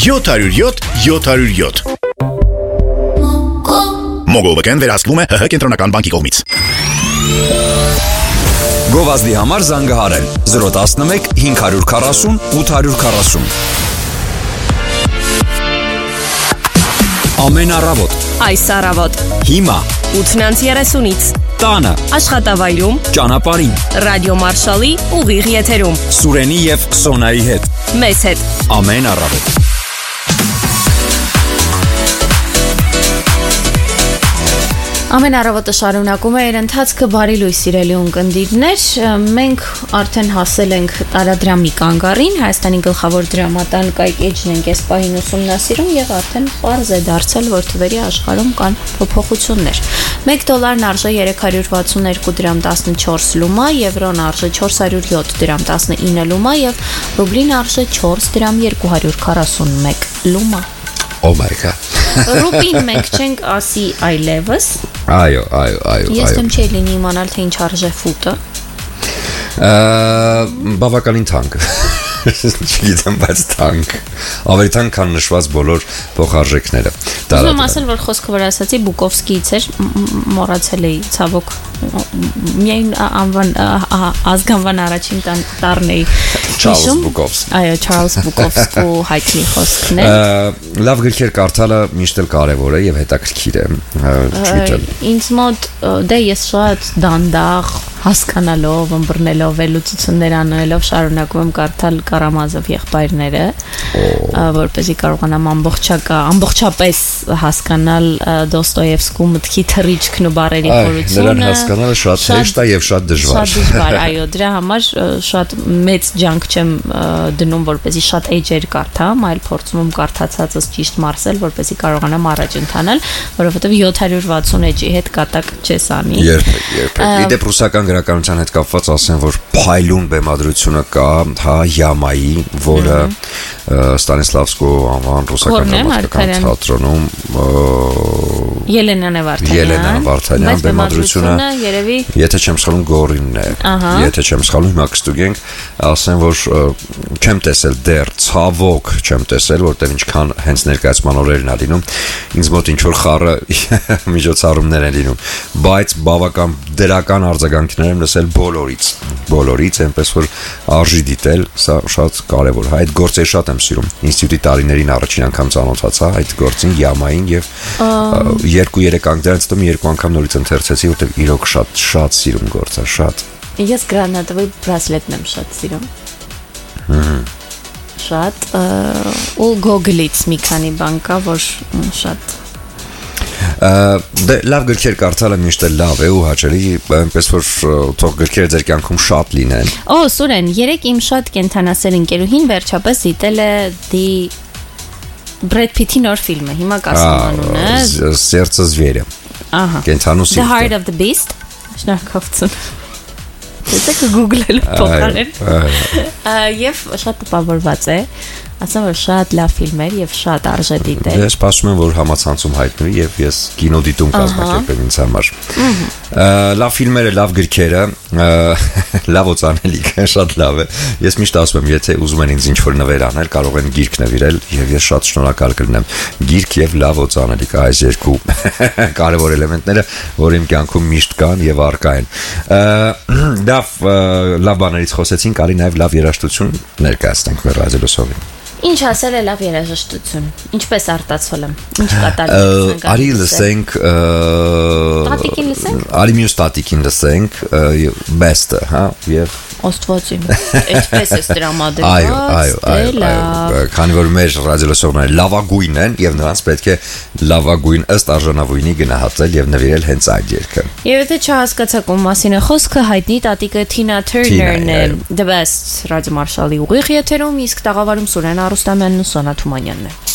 707-707 Մոգովական վերահսկվում է ՀՀ կենտրոնական բանկի կողմից։ Գովազդի համար զանգահարել 011 540 840 Ամեն առավոտ Այս առավոտ Հիմա 8:30-ից Տանը Աշխատավայրում Ճանապարհին Ռադիո Մարշալի ուղիղ եթերում Սուրենի եւ Սոնայի հետ Մեզ հետ Ամեն առավոտ Ամեն առավոտը շարունակում է իր ընթացքը բարի լույս սիրելի ունկնդիրներ, մենք արդեն հասել ենք տարադրամի կանգառին, Հայաստանի գլխավոր դրամատան Կայք Էջն ենք այս պահին ուսումնասիրում եւ արդեն պարզ է դարձել, որ թվերի աշխարհում կան փոփոխություններ։ $1 արժե 362 դրամ 14 լումա, եվրոն արժե 407 դրամ 19 լումա եւ ռուբլին արժե 4 դրամ 241 լումա։ Oh my god. Ռուպին մենք չենք ասի այլևս։ Այո։ Ես դեմ չէի լինի իմանալ թե ինչ արժե ֆուտը։ Բավականին թանկ։ Չգիտեմ, բայց թանկ։ Ավելի թանկ քան նշված բոլոր փոխարժեքները։ Ուզում ասել, որ խոսքը որ ասացի Բուկովսկիից էր, մոռացել էի, ցավոք։ Միայն անվան ազգանվան առաջին տառն էի։ Charles Bukowski։ Այո, Charles Bukowski հայտնի խոսքն է։ Լավ գրքեր կարդալը միշտ էլ կարևոր է եւ հետաքրքիր է։ Ինձ մոտ դե ես շատ դանդաղ հասկանալով, ըմբռնելով, վերլուծություններ անելով շարունակում եմ կարդալ Կարամազով եղբայրները, որպեսզի կարողանամ ամբողջապես հասկանալ Դոստոևսկու մտքի թռիչքն ու բառերի խորությունը։ Նրան հասկանալը շատ հեշտ է եւ շատ դժվար։ Շատ դժվար, այո, դրա համար շատ մեծ ջանք չեմ դնում, որպեսզի շատ էջեր կարդամ, այլ փորձում եմ կարդացածս ճիշտ մարսել, որպեսզի կարողանամ առաջ ընթանալ, որովհետեւ 760 էջի հետ կատակ չես անի։ Երբեք։ Իդեպ ռուսական գրականության հետ կապված ասեմ, որ փայլուն բեմադրությունը կա, հա, Յամայի, որը Ստանիսլավսկու անվան ռուսական դրամատիկական թատրոնում Ելենա Վարդանյան բեմադրությունը երևի եթե չեմ սխալվում Գորինն է, եթե չեմ սխալվում հիմա կստուգենք, ասեմ, որ չեմ տեսել դեռ, ցավոք չեմ տեսել, որտեղ ինչքան հենց ներկայացման օրերն ա լինում, ինձ մոտ ինչ որ խառը միջոցառումներ են լինում, բայց բավական դրական արձագանքներ եմ լսել բոլորից, այնպես որ արժի դիտել, սա շատ կարևոր է։ Այդ գործերը շատ եմ սիրում։ Ինստիտուտի տարիներին առաջին անգամ ծանոթացա այդ գործին, Յամային եւ 2-3 անգամից հետո 2 անգամ նորից ընթերցեցի, որտեղ իրոք շատ սիրում գործը, շատ։ Ես գրանատովի բրասլետն եմ շատ սիրում։ Շատ ու Google-ից մի քանի բան կա, որ շատ Դե լավ գրքեր կարդալը միշտ լավ է ու հաճելի, այնպես որ թող գրքերը ձեր կյանքում շատ լինեն։ Սուրեն, երեք իմ շատ կենթանասեր ընկերուհին վերջապես դիտել է Brad Pitt-ի նոր ֆիլմը, հիմա կասեմ անունը։ Սերծը զվերը։ Ահա։ Կենթանու սիրտը։ The Heart of the Beast։ Շնորհակալություն։ Դե Google-ել փոխարեն։ Եվ շատ տպավորված է։ Ասեմ, որ շատ լավ ֆիլմեր եւ շատ արժե դիտել։ Ես սպասում եմ, որ համացանցում հայտնվի եւ ես կինոդիտում կազմակերպեմ ինձ համար։ Լավ ֆիլմերը, լավ գրքերը, լավ օծանելիքը, շատ լավ է։ Ես միշտ ասում եմ, եթե ուզում են ինձ ինչ-որ նվեր անել, կարող են գիրք նվիրել եւ ես շատ շնորհակալ կլինեմ։ Գիրք եւ լավ օծանելիք, այս երկու կարևոր էլեմենտները, որ իմ կյանքում միշտ կան եւ առկա են։ Լավ բաներից խոսեցինք, արի նաեւ լավ երաժշտություն ներկայացնենք մեր ռադիոլսովին։ Ինչ ասել է լավ երաժշտություն։ Ինչպես արտացվել եմ։ Ինչ կատարել։ Արի լսենք Տատիկին լսենք։ Արի մյուս տատիկին լսենք best-ը, հա, եւ Ոստվոցին։ Այդպես է տրամադրված։ Այո, քանի որ մեր ռադիոլսողները լավագույն են եւ նրանց պետք է լավագույն ըստ արժանավույնի գնահատել եւ նվիրել հենց այդ երգը։ Եվ եթե չհասկացաք ում մասին է խոսքը, հայտնի տատիկը Tina Turner-ն է, The Best ռադիո մարշալի ուղիղ եթերում, իսկ տաղավարում Սուրեն Արուստամյանն ու Սոնա Թումանյանն է։